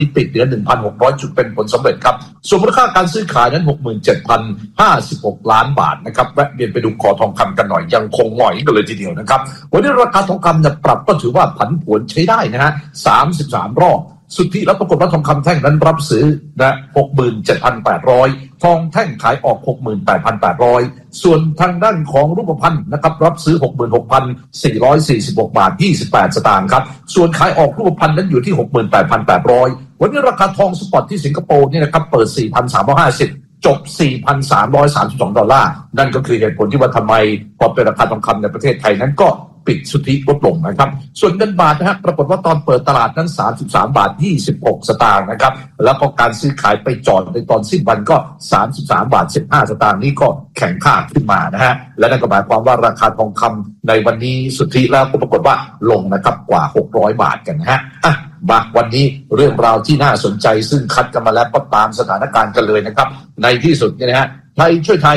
ที่ปิดเหลือ 1,600 จุดเป็นผลสำเร็จครับส่วนมูลค่าการซื้อขายนั้น 67,056 ล้านบาทนะครับแวะเวียนไปดูคอทองคำกันหน่อยยังคงหงอยกันเลยทีเดียวนะครับวันนี้ราคาทองคำเนี่ยปรับก็ถือว่าผันผวนใช้ได้นะฮะ33รอบสุทธิแล้วปรากฏว่าทองคำแท่งนั้นรับซื้อนะ 67,800 ทองแท่งขายออก 68,800 ส่วนทางด้านของรูปพรรณนะครับรับซื้อ 66,446 บาท 28 สตางค์ครับส่วนขายออกรูปพรรณนั้นอยู่ที่ 68,800 วันนี้ราคาทองสปอตที่สิงคโปร์เนี่ยนะครับเปิด 4,350 จบ 4,332 ดอลลาร์นั่นก็คือเหตุผลที่ว่าทำไมพอเป็นราคาทองคำในประเทศไทยนั้นก็ปิดสุทธิลดลงนะครับส่วนเงินบาทนะฮะปรากฏว่าตอนเปิดตลาดนั้น33บาท26สตางค์นะครับแล้วก็การซื้อขายไปจอดในตอนสิ้นวันก็33บาท15สตางค์นี่ก็แข็งค่าขึ้นมานะฮะและนั่นก็หมายความว่าราคาทองคำในวันนี้สุทธิแล้วก็ปรากฏว่าลงนะครับกว่า600บาทกันนะฮะมาวันนี้เรื่องราวที่น่าสนใจซึ่งคัดกันมาแล้วก็ตามสถานการณ์กันเลยนะครับในที่สุดเนี่ยนะฮะไทยช่วยไทย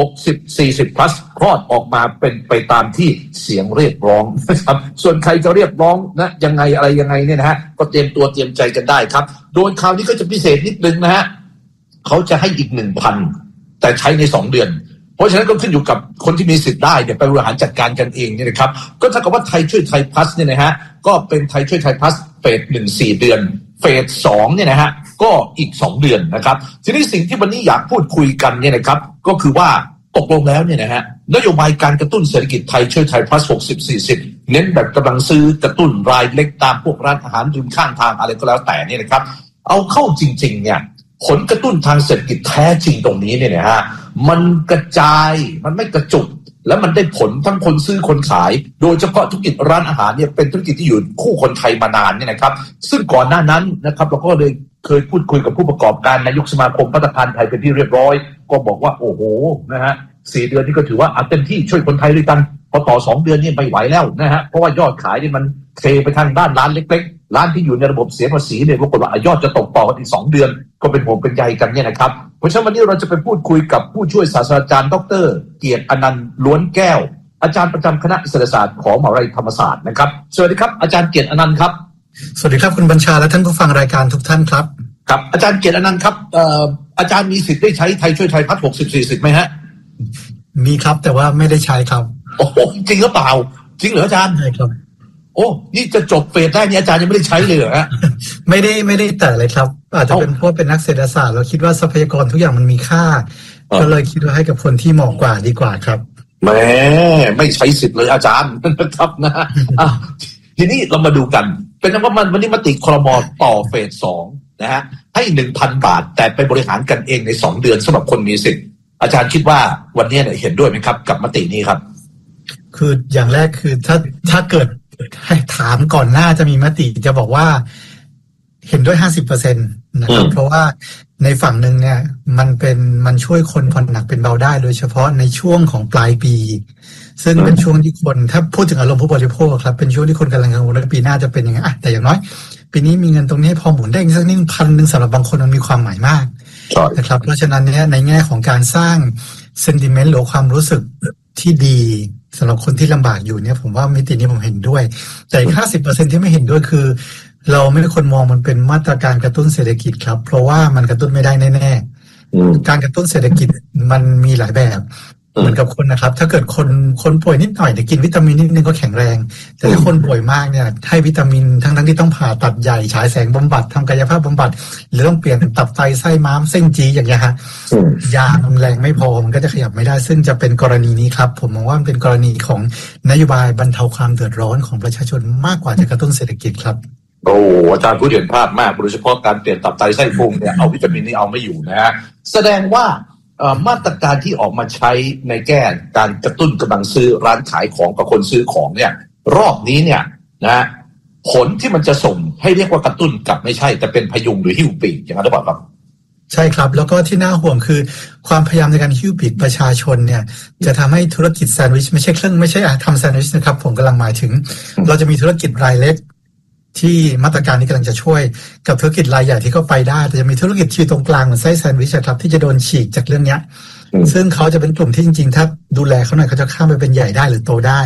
60-40 plus คลอดออกมาเป็นไปตามที่เสียงเรียกร้องนะครับส่วนใครจะเรียกร้องนะยังไงอะไรยังไงเนี่ยนะฮะก็เตรียมตัวเตรียมใจกันได้ครับโดยคราวนี้ก็จะพิเศษนิดนึงนะฮะเขาจะให้อีก 1,000 แต่ใช้ใน2เดือนเพราะฉะนั้นก็ขึ้นอยู่กับคนที่มีสิทธิ์ได้เนี่ยไปบริหารจัดการกันเองเนี่ยนะครับก็เท่ากับว่าไทยช่วยไทย plus เนี่ยนะฮะก็เป็นไทยช่วยไทย plus เฟส1 4 เดือนเฟส2เนี่ยนะฮะก็อีก2เดือนนะครับทีนี้สิ่งที่วันนี้อยากพูดคุยกันเนี่ยนะครับก็คือว่าตกลงแล้วเนี่ยนะฮะนโยบายการกระตุ้นเศรษฐกิจไทยช่วยไทย plus 60-40 เน้นแบบกำลังซื้อกระตุ้นรายเล็กตามพวกร้านอาหารริมข้างทางอะไรก็แล้วแต่เนี่ยนะครับเอาเข้าจริงๆเนี่ยผลกระตุ้นทางเศรษฐกิจแท้จริงตรงนี้เนี่ยนะฮะมันกระจายมันไม่กระจุกและมันได้ผลทั้งคนซื้อคนขายโดยเฉพาะธุรกิจร้านอาหารเนี่ยเป็นธุรกิจที่อยู่คู่คนไทยมานานเนี่ยนะครับซึ่งก่อนหน้านั้นนะครับเราก็เลยเคยพูดคุยกับผู้ประกอบการนายกสมาคมภัตตาคารไทยเป็นที่เรียบร้อยก็บอกว่าโอ้โหนะฮะ4 เดือนนี่ก็ถือว่าเต็มที่ช่วยคนไทยด้วยกันพอต่อ2 เดือนนี่ไม่ไหวแล้วนะฮะเพราะว่ายอดขายนี่มันเทไปทางด้านร้านเล็กๆร้านที่อยู่ในระบบเสียภาษีเนี่ยปรากฏว่ายอดจะตกต่อกันอีก2 เดือนก็เป็นห่วงเป็นใยกันเนี่ยนะครับเพราะฉะนั้นวันนี้เราจะไปพูดคุยกับผู้ช่วยศาสตราจารย์ดร.เกียรติอนันต์ล้วนแก้วอาจารย์ประจำคณะเศรษฐศาสตร์ของมหาวิทยาลัยธรรมศาสตร์นะครับสวัสดีครับอาจารย์เกียรติอนันต์ครับสวัสดีครับคุณบัญชาและท่านผู้ฟังรายการทุกท่านครับครับอาจารย์เกียรติอนันต์ครับอาจารย์มีสิทธิ์ได้ใช้ไทยช่วยไทยพัฒน์60-40ไหมฮะมีครับแต่ว่าไม่ได้ใช้ครับโอ้โหจริงหรือเปล่าจริงเหรออาจารย์ใช่ครับโอ้นี่จะจบเฟสแรกนี้อาจารย์ยังไม่ได้ใช้เลยเหรอฮะไม่ได้แต่เลยครับอาจจะเป็นเพราะเป็นนักเศรษฐศาสตร์เราคิดว่าทรัพยากรทุกอย่างมันมีค่าก็เลยคิดว่าให้กับคนที่เหมาะกว่าดีกว่าครับแหมไม่ใช้สิทธิ์เลยอาจารย์นะครับนะทีนี้เรามาดูกันเป็นว่ามันวันนี้มติครม.ต่อเฟส2นะฮะให้ 1,000 บาทแต่ไปบริหารกันเองใน2 เดือนสำหรับคนมีสิทธิ์อาจารย์คิดว่าวันนี้เนี่ยเห็นด้วยไหมครับกับมตินี้ครับคืออย่างแรกคือถ้าเกิดให้ถามก่อนหน้าจะมีมติจะบอกว่าเห็นด้วย 50% นะครับเพราะว่าในฝั่งหนึ่งเนี่ยมันช่วยคนผ่อนหนักเป็นเบาได้โดยเฉพาะในช่วงของปลายปีซึ่งเป็นช่วงที่คนถ้าพูดถึงอารมณ์ผู้บริโภคครับเป็นช่วงที่คนกำลังกังวลว่าปีหน้าจะเป็นยังไงแต่อย่างน้อยปีนี้มีเงินตรงนี้พอหมุนได้สักนิด1,000สำหรับบางคนมันมีความหมายมากนะครับเพราะฉะนั้นเนี่ยในแง่ของการสร้างเซนติเมนต์หรือความรู้สึกที่ดีสำหรับคนที่ลำบากอยู่เนี่ยผมว่ามิตินี้ผมเห็นด้วยแต่อีก 50% ที่ไม่เห็นด้วยคือเราไม่ได้คนมองมันเป็นมาตรการกระตุ้นเศรษฐกิจครับเพราะว่ามันกระตุ้นไม่ได้แน่ๆการกระตุ้นเศรษฐกิจมันมีหลายแบบเหมือนกับคนนะครับถ้าเกิดคนป่วยนิดหน่อยเนี่ยกินวิตามินนิดนึงก็แข็งแรงแต่ถ้าคนป่วยมากเนี่ยให้วิตามินทั้งที่ต้องผ่าตัดใหญ่ฉายแสงบำบัดทำกายภาพบำบัดหรือต้องเปลี่ยนตับไตไส้ม้ามเส้นจีอย่างเงี้ยฮะยามันแรงไม่พอมันก็จะขยับไม่ได้ซึ่งจะเป็นกรณีนี้ครับผมมองว่ามันเป็นกรณีของนโยบายบรรเทาความเดือดร้อนของประชาชนมากกว่าจะกระตุ้นเศรษฐกิจครับโอ้อาจารย์ผู้เด่นภาพมากโดยเฉพาะการเปลี่ยนตับไตไส้พุงเนี่ยเอาวิตามินนี่เอาไม่อยู่นะฮะแสดงว่ามาตรการที่ออกมาใช้ในแก้การกระตุ้นกำลังซื้อร้านขายของกับคนซื้อของเนี่ยรอบนี้เนี่ยนะผลที่มันจะส่งให้เรียกว่ากระตุ้นกลับไม่ใช่แต่เป็นพยุงหรือหิ้วปีกอย่างนั้นหรือเปล่าครับใช่ครับแล้วก็ที่น่าห่วงคือความพยายามในการหิ้วปีกประชาชนเนี่ยจะทำให้ธุรกิจแซนด์วิชไม่ใช่ทำแซนด์วิชนะครับผมกำลังหมายถึงเราจะมีธุรกิจรายเล็กที่มาตรการนี้กำลังจะช่วยกับธุรกิจรายใหญ่ที่เข้าไปได้แต่จะมีธุรกิจที่ตรงกลางเหมือนไส้แซนด์วิชครับที่จะโดนฉีกจากเรื่องนี้ซึ่งเขาจะเป็นกลุ่มที่จริงๆถ้าดูแลเขาหน่อยเขาจะข้ามไปเป็นใหญ่ได้หรือโตได้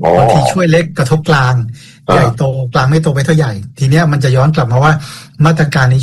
บางทีช่วยเล็กกระทบกลางใหญ่โตกลางไม่โตไปเท่าใหญ่ทีเนี้ยมันจะย้อนกลับมาว่ามาตรการนี้